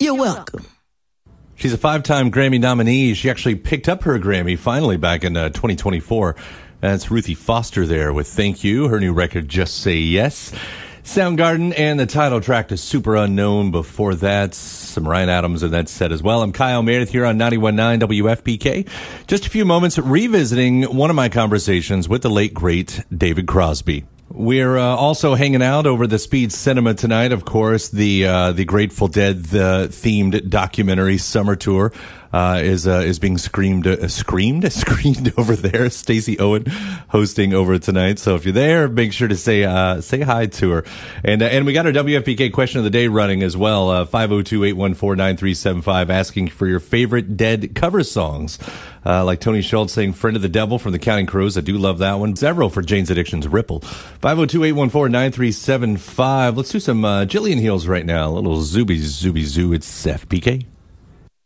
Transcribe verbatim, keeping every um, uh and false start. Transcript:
You're welcome. She's a five-time Grammy nominee. She actually picked up her Grammy finally back in uh, twenty twenty-four. That's Ruthie Foster there with Thank You. Her new record, Just Say Yes. Soundgarden and the title track to Super Unknown. Before that, some Ryan Adams in that set as well. I'm Kyle Meredith here on ninety-one point nine W F P K. Just a few moments revisiting one of my conversations with the late, great David Crosby. We're uh, also hanging out over the Speed Cinema tonight. Of course, the uh, the Grateful Dead the themed documentary Summer Tour uh, is uh, is being screamed uh, screamed screened over there. Stacey Owen hosting over tonight. So if you're there, make sure to say uh, say hi to her. And uh, and we got our W F P K question of the day running as well. Uh, five oh two, eight one four, nine three seven five, asking for your favorite Dead cover songs. Uh, like Tony Schultz saying Friend of the Devil from the Counting Crows. I do love that one. Several for Jane's Addiction's Ripple. five oh two, eight one four, nine three seven five. Let's do some uh, Jillian Heels right now. A little zooby zooby zoo. It's F P K.